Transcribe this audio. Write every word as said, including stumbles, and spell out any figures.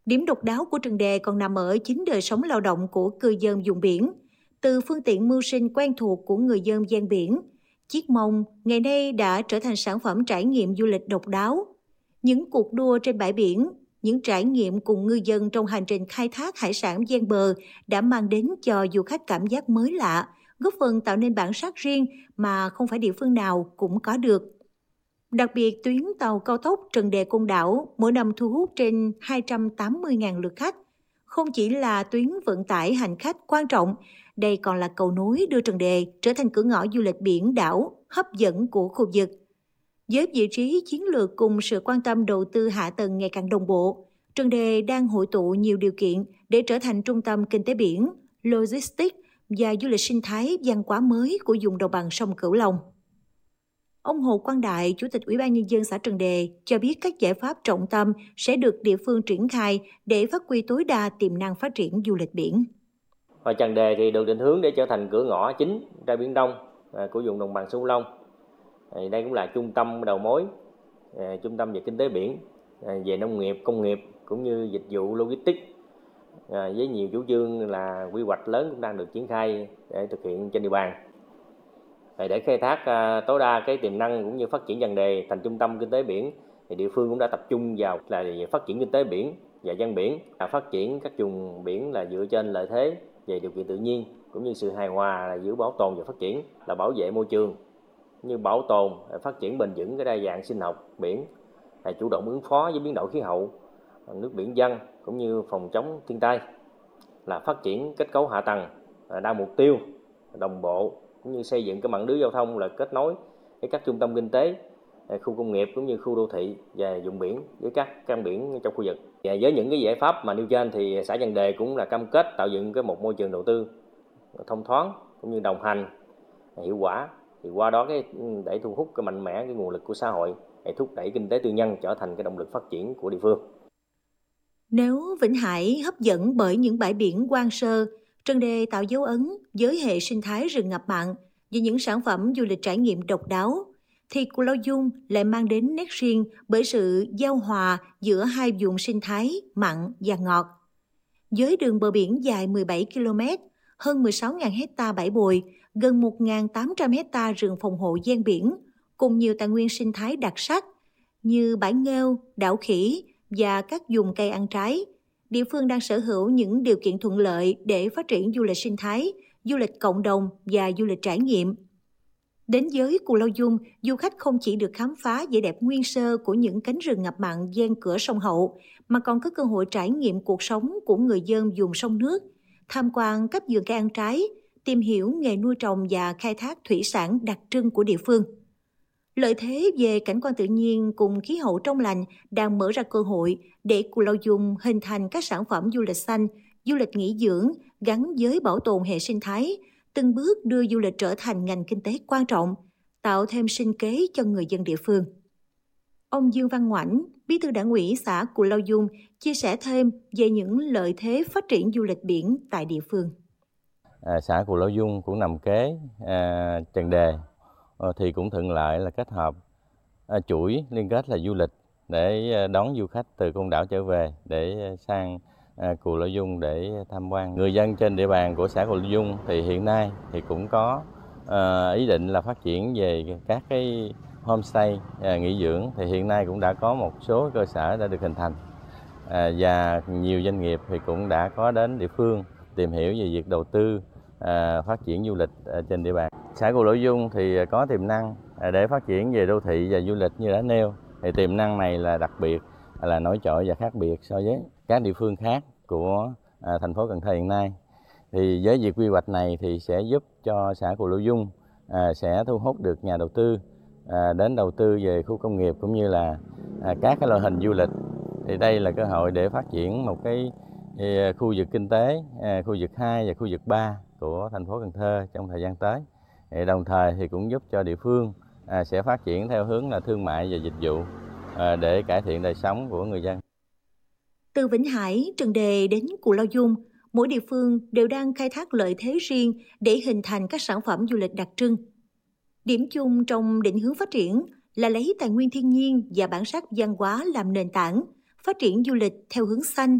Điểm độc đáo của Trần Đề còn nằm ở chính đời sống lao động của cư dân vùng biển. Từ phương tiện mưu sinh quen thuộc của người dân ven biển, chiếc mông ngày nay đã trở thành sản phẩm trải nghiệm du lịch độc đáo. Những cuộc đua trên bãi biển, những trải nghiệm cùng ngư dân trong hành trình khai thác hải sản ven bờ đã mang đến cho du khách cảm giác mới lạ, góp phần tạo nên bản sắc riêng mà không phải địa phương nào cũng có được. Đặc biệt, tuyến tàu cao tốc Trần Đề - Côn Đảo mỗi năm thu hút trên hai trăm tám mươi nghìn lượt khách. Không chỉ là tuyến vận tải hành khách quan trọng, đây còn là cầu nối đưa Trần Đề trở thành cửa ngõ du lịch biển đảo hấp dẫn của khu vực. Với vị trí chiến lược cùng sự quan tâm đầu tư hạ tầng ngày càng đồng bộ, Trần Đề đang hội tụ nhiều điều kiện để trở thành trung tâm kinh tế biển, logistics và du lịch sinh thái văn hóa mới của vùng đồng bằng sông Cửu Long. Ông Hồ Quang Đại, Chủ tịch Ủy ban Nhân dân xã Trần Đề, cho biết các giải pháp trọng tâm sẽ được địa phương triển khai để phát huy tối đa tiềm năng phát triển du lịch biển. Và Trần Đề thì được định hướng để trở thành cửa ngõ chính ra Biển Đông của vùng đồng bằng sông Cửu Long. Đây cũng là trung tâm đầu mối, trung tâm về kinh tế biển, về nông nghiệp, công nghiệp cũng như dịch vụ logistics, với nhiều chủ trương là quy hoạch lớn cũng đang được triển khai để thực hiện trên địa bàn. Để khai thác tối đa cái tiềm năng cũng như phát triển Trần Đề thành trung tâm kinh tế biển, thì địa phương cũng đã tập trung vào là phát triển kinh tế biển và ven biển, là phát triển các vùng biển là dựa trên lợi thế về điều kiện tự nhiên cũng như sự hài hòa là giữa bảo tồn và phát triển, là bảo vệ môi trường như bảo tồn, phát triển bền vững cái đa dạng sinh học biển, là chủ động ứng phó với biến đổi khí hậu, nước biển dân cũng như phòng chống thiên tai, là phát triển kết cấu hạ tầng đa mục tiêu đồng bộ cũng như xây dựng cái mạng lưới giao thông là kết nối với các trung tâm kinh tế, khu công nghiệp cũng như khu đô thị và vùng biển với các cảng biển trong khu vực. Và với những cái giải pháp mà nêu trên thì xã Trần Đề cũng là cam kết tạo dựng cái một môi trường đầu tư thông thoáng cũng như đồng hành hiệu quả, thì qua đó cái để thu hút cái mạnh mẽ cái nguồn lực của xã hội để thúc đẩy kinh tế tư nhân trở thành cái động lực phát triển của địa phương. Nếu Vĩnh Hải hấp dẫn bởi những bãi biển hoang sơ, Trần Đề tạo dấu ấn với hệ sinh thái rừng ngập mặn và những sản phẩm du lịch trải nghiệm độc đáo, thì Cù Lao Dung lại mang đến nét riêng bởi sự giao hòa giữa hai vùng sinh thái mặn và ngọt. Với đường bờ biển dài mười bảy ki lô mét, hơn mười sáu nghìn hecta bãi bồi, gần một nghìn tám trăm hecta rừng phòng hộ ven biển, cùng nhiều tài nguyên sinh thái đặc sắc như bãi nghêu, đảo khỉ và các vùng cây ăn trái, địa phương đang sở hữu những điều kiện thuận lợi để phát triển du lịch sinh thái, du lịch cộng đồng và du lịch trải nghiệm. Đến với Cù Lao Dung, du khách không chỉ được khám phá vẻ đẹp nguyên sơ của những cánh rừng ngập mặn ven cửa sông Hậu, mà còn có cơ hội trải nghiệm cuộc sống của người dân vùng sông nước, tham quan các vườn cây ăn trái, tìm hiểu nghề nuôi trồng và khai thác thủy sản đặc trưng của địa phương. Lợi thế về cảnh quan tự nhiên cùng khí hậu trong lành đang mở ra cơ hội để Cù Lao Dung hình thành các sản phẩm du lịch xanh, du lịch nghỉ dưỡng gắn với bảo tồn hệ sinh thái, từng bước đưa du lịch trở thành ngành kinh tế quan trọng, tạo thêm sinh kế cho người dân địa phương. Ông Dương Văn Ngoãnh, Bí thư Đảng ủy xã Cù Lao Dung, chia sẻ thêm về những lợi thế phát triển du lịch biển tại địa phương. À, xã Cù Lao Dung cũng nằm kế à, Trần Đề, à, thì cũng thuận lợi là kết hợp à, chuỗi liên kết là du lịch để đón du khách từ Côn Đảo trở về để sang à, Cù Lao Dung để tham quan. Người dân trên địa bàn của xã Cù Lao Dung thì hiện nay thì cũng có à, ý định là phát triển về các cái homestay à, nghỉ dưỡng, thì hiện nay cũng đã có một số cơ sở đã được hình thành à, và nhiều doanh nghiệp thì cũng đã có đến địa phương tìm hiểu về việc đầu tư à, phát triển du lịch à, trên địa bàn. Xã Cù Lao Dung thì có tiềm năng à, để phát triển về đô thị và du lịch như đã nêu. Thì tiềm năng này là đặc biệt, là nổi trội và khác biệt so với các địa phương khác của à, thành phố Cần Thơ hiện nay. Thì với việc quy hoạch này thì sẽ giúp cho xã Cù Lao Dung à, sẽ thu hút được nhà đầu tư à, đến đầu tư về khu công nghiệp cũng như là à, các cái loại hình du lịch. Thì đây là cơ hội để phát triển một cái khu vực kinh tế, khu vực hai và khu vực ba của thành phố Cần Thơ trong thời gian tới. Thì đồng thời thì cũng giúp cho địa phương à, sẽ phát triển theo hướng là thương mại và dịch vụ à, để cải thiện đời sống của người dân. Từ Vĩnh Hải, Trần Đề đến Cù Lao Dung, mỗi địa phương đều đang khai thác lợi thế riêng để hình thành các sản phẩm du lịch đặc trưng. Điểm chung trong định hướng phát triển là lấy tài nguyên thiên nhiên và bản sắc văn hóa làm nền tảng, phát triển du lịch theo hướng xanh,